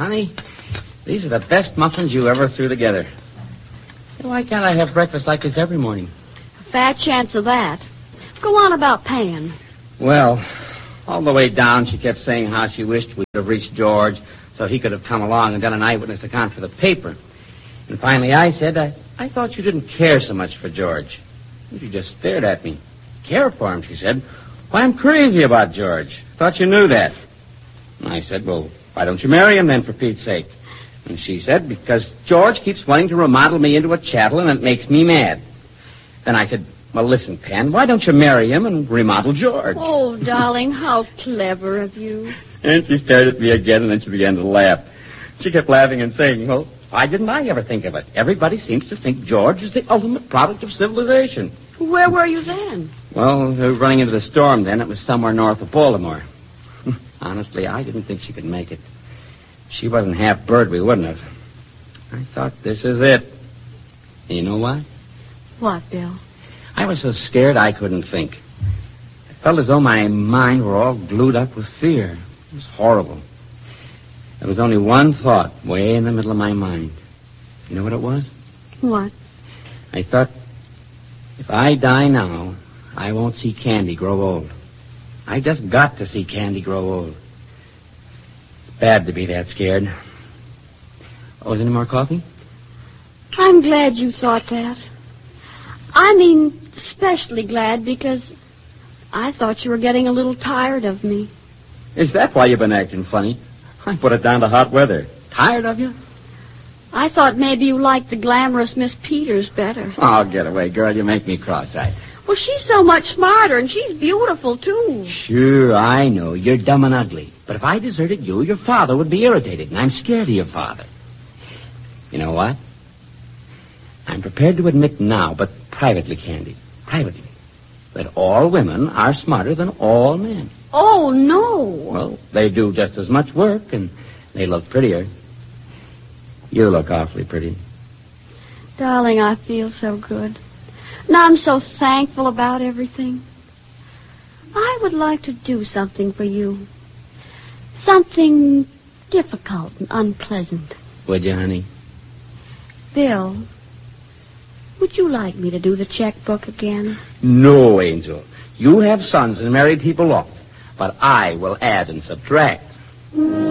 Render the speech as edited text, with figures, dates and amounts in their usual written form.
Honey, these are the best muffins you ever threw together. Why can't I have breakfast like this every morning? Fat chance of that. Go on about paying. Well, all the way down, she kept saying how she wished we could have reached George so he could have come along and done an eyewitness account for the paper. And finally I said, I thought you didn't care so much for George. She just stared at me. Care for him, she said. Why, I'm crazy about George. Thought you knew that. And I said, well, why don't you marry him then, for Pete's sake? And she said, because George keeps wanting to remodel me into a chattel, and it makes me mad. Then I said, well, listen, Pen, why don't you marry him and remodel George? Oh, darling, how clever of you. And she stared at me again, and then she began to laugh. She kept laughing and saying, well, why didn't I ever think of it? Everybody seems to think George is the ultimate product of civilization. Where were you then? Well, we were running into the storm then. It was somewhere north of Baltimore. Honestly, I didn't think she could make it. If she wasn't half bird, we wouldn't have. I thought, this is it. And you know what? What, Bill? I was so scared I couldn't think. I felt as though my mind were all glued up with fear. It was horrible. There was only one thought way in the middle of my mind. You know what it was? What? I thought, if I die now, I won't see Candy grow old. I just got to see Candy grow old. It's bad to be that scared. Oh, is there any more coffee? I'm glad you thought that. I mean, especially glad because I thought you were getting a little tired of me. Is that why you've been acting funny? I put it down to hot weather. Tired of you? I thought maybe you liked the glamorous Miss Peters better. Oh, get away, girl. You make me cross-eyed. Well, she's so much smarter, and she's beautiful, too. Sure, I know. You're dumb and ugly. But if I deserted you, your father would be irritated, and I'm scared of your father. You know what? I'm prepared to admit now, but privately, Candy, privately, that all women are smarter than all men. Oh, no. Well, they do just as much work, and they look prettier. You look awfully pretty. Darling, I feel so good. And I'm so thankful about everything. I would like to do something for you. Something difficult and unpleasant. Would you, honey? Bill, would you like me to do the checkbook again? No, Angel. You have sons and married people off. But I will add and subtract.